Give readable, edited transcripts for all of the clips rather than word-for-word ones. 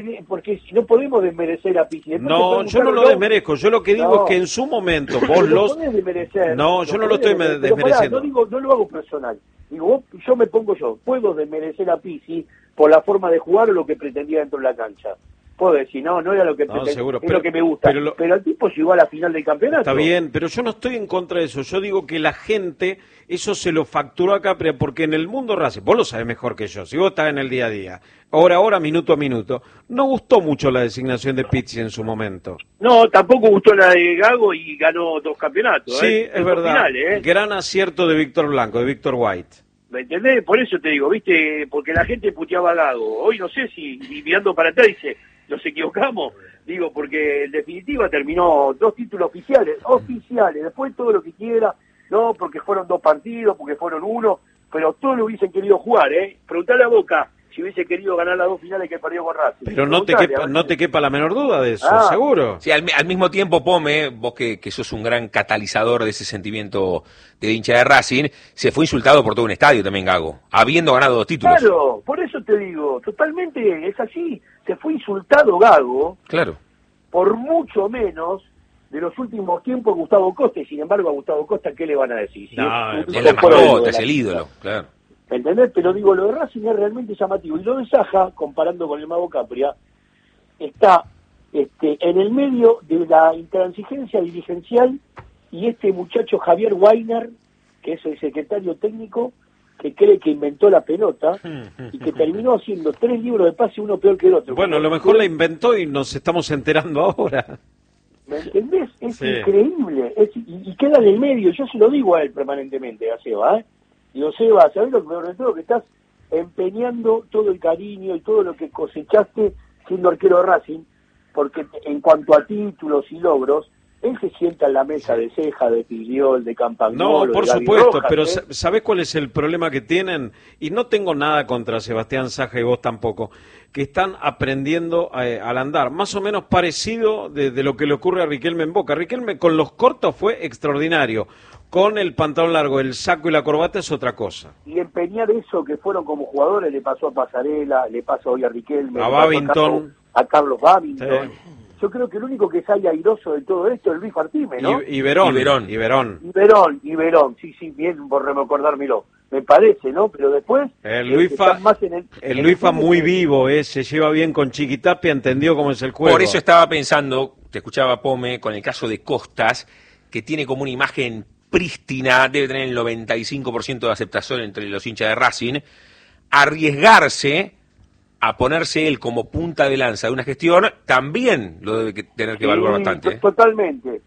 porque si no podemos desmerecer a Pizzi. No, yo no lo desmerezco. Yo lo que digo es que en su momento vos los... No, yo no lo estoy desmereciendo. No lo hago personal. Digo, puedo desmerecer a Pizzi por la forma de jugar o lo que pretendía dentro de la cancha. Puedo decir, no era lo que pretendía, seguro, es lo que me gusta. Pero el tipo llegó a la final del campeonato. Está bien, pero yo no estoy en contra de eso. Yo digo que la gente, eso se lo facturó acá, porque en el mundo Racing, vos lo sabés mejor que yo, si vos estás en el día a día, hora a hora, minuto a minuto, no gustó mucho la designación de Pizzi en su momento. No, tampoco gustó la de Gago y ganó 2 campeonatos. Sí, es verdad. Gran acierto de Víctor Blanco, de Víctor White. ¿Me entendés? Por eso te digo, ¿viste? Porque la gente puteaba a Gago. Hoy no sé si mirando para atrás dice, nos equivocamos. Digo, porque en definitiva terminó 2 títulos oficiales. Después todo lo que quiera. No, porque fueron 2 partidos, porque fueron 1. Pero todos lo hubiesen querido jugar, ¿eh? Preguntale a Boca si hubiese querido ganar las 2 finales que perdió con Racing. Pero no te quepa la menor duda de eso, seguro. Sí, al mismo tiempo, Pome, vos que sos un gran catalizador de ese sentimiento de hincha de Racing, se fue insultado por todo un estadio también, Gago, habiendo ganado 2 títulos. Claro, por eso te digo, totalmente es así. Se fue insultado Gago, claro, por mucho menos de los últimos tiempos Gustavo Costa, y sin embargo a Gustavo Costa, ¿qué le van a decir? Es la mascota, es el ídolo, claro. ¿Entendés? Pero digo, lo de Racing es realmente llamativo. Y lo de Saja, comparando con el Mago Capria, está en el medio de la intransigencia dirigencial y este muchacho Javier Weiner, que es el secretario técnico, que cree que inventó la pelota y que terminó haciendo 3 libros de pase, uno peor que el otro. Bueno, a lo mejor la inventó y nos estamos enterando ahora. ¿Me entendés? Es increíble. Y queda en el medio. Yo se lo digo a él permanentemente, a Seba, ¿eh? Digo, Seba, ¿sabés lo que me todo? Que estás empeñando todo el cariño y todo lo que cosechaste siendo arquero de Racing, porque en cuanto a títulos y logros, él se sienta en la mesa de Ceja, de Piliol, de Campagnolo. No, por supuesto, Rojas, pero ¿sabés cuál es el problema que tienen? Y no tengo nada contra Sebastián Saja y vos tampoco, que están aprendiendo al andar, más o menos parecido de lo que le ocurre a Riquelme en Boca. Riquelme con los cortos fue extraordinario. Con el pantalón largo, el saco y la corbata es otra cosa. Y empeñar eso que fueron como jugadores, le pasó a Pasarela, le pasa hoy a Riquelme, a Babington, a Carlos Babington. Sí. Yo creo que el único que sale airoso de todo esto es Luis Martínez, ¿no? Y Verón. Sí, bien por recordármelo. Me parece, ¿no? Pero después... El Luifa muy vivo, se lleva bien con Chiquitapia, entendió cómo es el juego. Por eso estaba pensando, te escuchaba Pome, con el caso de Costas, que tiene como una imagen prístina, debe tener el 95% de aceptación entre los hinchas de Racing, arriesgarse a ponerse él como punta de lanza de una gestión, también lo debe tener que evaluar bastante. Totalmente.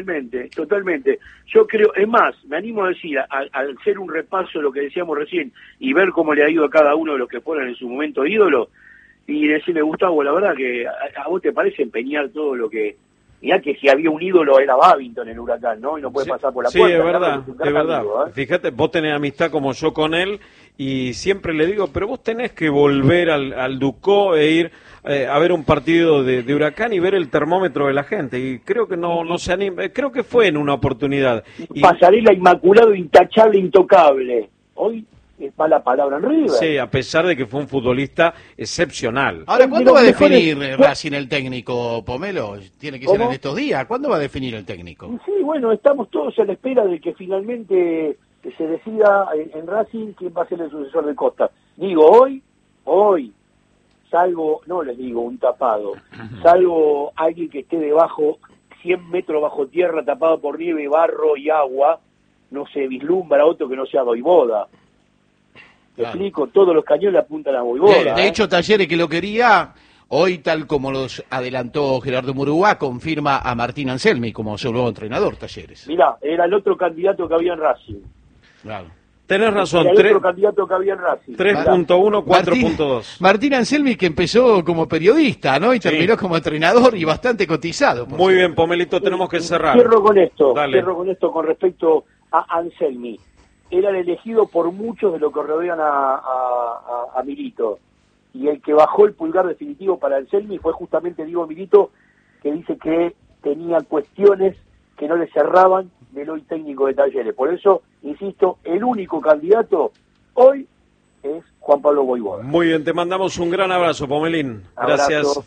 Yo creo, es más, me animo a decir, al hacer un repaso de lo que decíamos recién y ver cómo le ha ido a cada uno de los que fueron en su momento ídolos, y decirle, Gustavo, la verdad que a vos te parece empeñar todo lo que... Mirá que si había un ídolo era Babington en el Huracán, ¿no? Y no puede pasar por la puerta. Sí, es verdad. Amigo, Fíjate, vos tenés amistad como yo con él y siempre le digo, pero vos tenés que volver al Ducó e ir a ver un partido de Huracán y ver el termómetro de la gente. Y creo que no se anima, creo que fue en una oportunidad. Pasarela inmaculado, intachable, intocable. Hoy es mala palabra en River. Sí, a pesar de que fue un futbolista excepcional. Ahora, ¿cuándo va a definir Racing el técnico, Pomelo? Tiene que ser en estos días. ¿Cuándo va a definir el técnico? Sí, bueno, estamos todos a la espera de que finalmente se decida en Racing quién va a ser el sucesor de Costa. Digo, hoy, salvo, no les digo un tapado, salvo alguien que esté debajo, 100 metros bajo tierra, tapado por nieve, barro y agua, no se vislumbra otro que no sea Voivoda. Te explico, todos los cañones apuntan a Voivoda. De hecho, Talleres, que lo quería, hoy, tal como los adelantó Gerardo Murúa, confirma a Martín Anselmi como su nuevo entrenador, Talleres. Mirá, era el otro candidato que había en Racing. Claro. Tenés razón. Era el otro candidato que había en Racing. 3.1, 4.2. Martín Anselmi, que empezó como periodista, ¿no? Y terminó como entrenador y bastante cotizado. Muy bien, Pomelito, tenemos que cerrar. Cierro con esto con respecto a Anselmi. Era el elegido por muchos de los que rodean a Milito. Y el que bajó el pulgar definitivo para Anselmi fue justamente Diego Milito, que dice que tenía cuestiones que no le cerraban del hoy técnico de Talleres. Por eso, insisto, el único candidato hoy es Juan Pablo Voivoda. Muy bien, te mandamos un gran abrazo, Pomelín. Abrazo. Gracias.